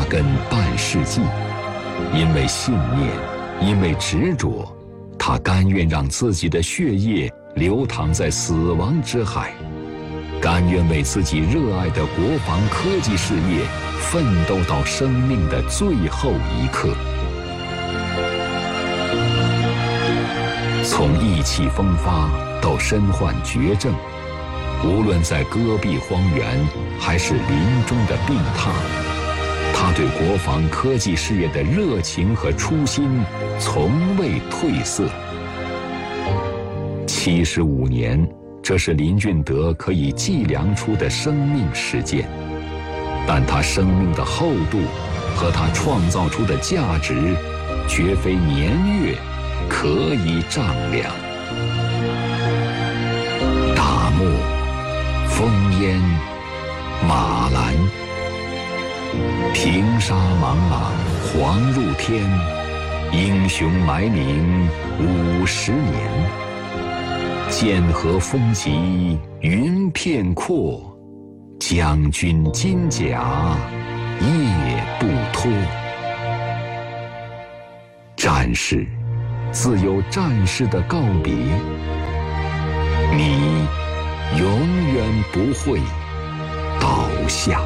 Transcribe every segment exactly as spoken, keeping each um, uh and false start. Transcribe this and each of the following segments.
根半世纪。因为信念，因为执着，他甘愿让自己的血液流淌在死亡之海，甘愿为自己热爱的国防科技事业奋斗到生命的最后一刻。从意气风发到身患绝症，无论在戈壁荒原还是林中的病榻，他对国防科技事业的热情和初心从未褪色。七十五年，这是林俊德可以计量出的生命时间，但他生命的厚度和他创造出的价值，绝非年月可以丈量。大漠、烽烟、马兰，平沙茫茫，黄入天，英雄埋名五十年。剑河风急云片阔，将军金甲夜不脱。战士，自有战士的告别，你永远不会倒下。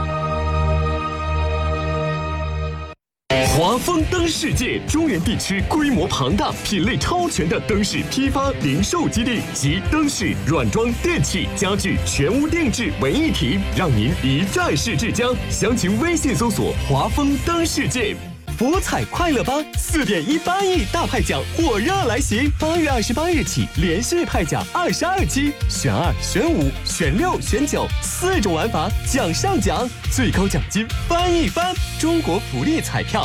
华丰灯世界中原地区规模庞大、品类超全的灯饰批发零售基地及灯饰、软装、电器、家具全屋定制为一体，让您一站式至江。详情微信搜索“华丰灯世界”。博彩快乐吧 四点一八亿大派奖火热来袭，八月二十八日起连续派奖二十二期，选二、选五、选六、选九，四种玩法，奖上奖，最高奖金翻一番。中国福利彩票。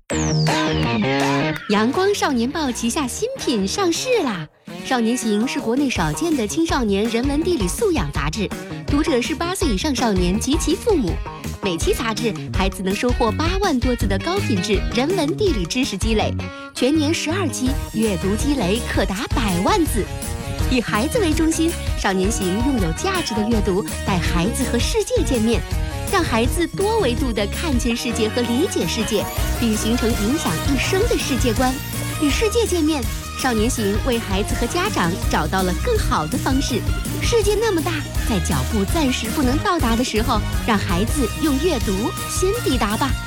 阳光少年报旗下新品上市啦！少年行是国内少见的青少年人文地理素养杂志，读者是八岁以上少年及其父母。每期杂志，孩子能收获八万多字的高品质人文地理知识积累，全年十二期，阅读积累可达百万字。以孩子为中心，少年行用有价值的阅读带孩子和世界见面，让孩子多维度地看见世界和理解世界，并形成影响一生的世界观。与世界见面，少年行为孩子和家长找到了更好的方式。世界那么大，在脚步暂时不能到达的时候，让孩子用阅读先抵达吧。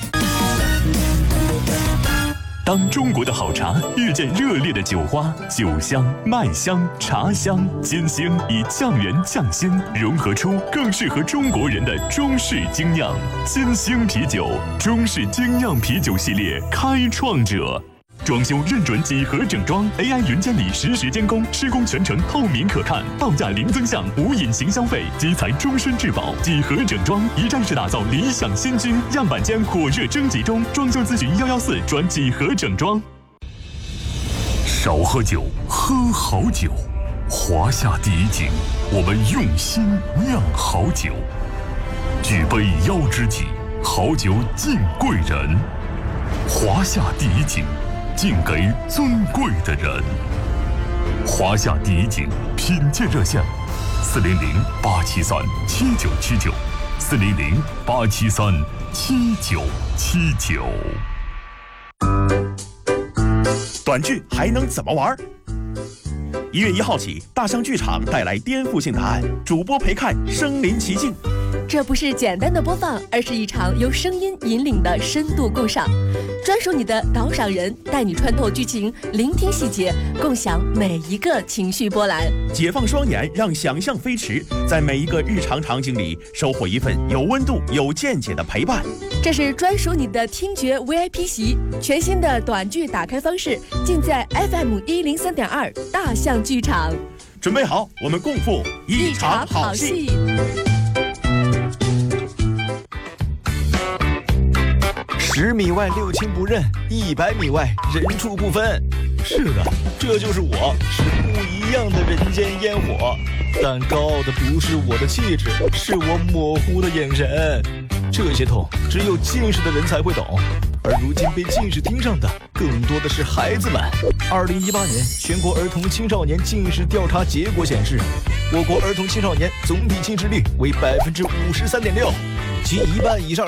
当中国的好茶遇见热烈的酒花，酒香、麦香、茶香、金星以酱园酱鲜融合出更适合中国人的中式精酿。金星啤酒，中式精酿啤酒系列开创者。装修认准几何整装 ，A I 云监理实时监工，施工全程透明可看，报价零增项无隐形消费，基材终身质保。几何整装一站式打造理想新居，样板间火热征集中，装修咨询幺幺四转几何整装。少喝酒，喝好酒。华夏第一景，我们用心酿好酒。举杯邀知己，好酒敬贵人。华夏第一景，敬给尊贵的人。华夏第一景品鉴热线：四零零八七三七九七九，四零零八七三七九七九。 短剧还能怎么玩？一月一号起，大象剧场带来颠覆性答案，主播陪看身临其境。 这不是简单的播放，而是一场由声音引领的深度共赏。专属你的导赏人，带你穿透剧情，聆听细节，共享每一个情绪波澜。 解放双眼，让想象飞驰，在每一个日常场景里收获一份有温度、有见解的陪伴。 这是专属你的听觉 V I P 席，全新的短剧打开方式，尽在 F M 一零三点二大象剧场。 准备好，我们共赴一场好戏。 十米外六亲不认，一百米外人畜不分。是的，这就是我，是不一样的人间烟火。但高傲的不是我的气质，是我模糊的眼神。这些痛只有近视的人才会懂，而如今被近视盯上的更多的是孩子们。二零一八年全国儿童青少年近视调查结果显示，我国儿童青少年总体近视率为百分之五十三点六，其一半以上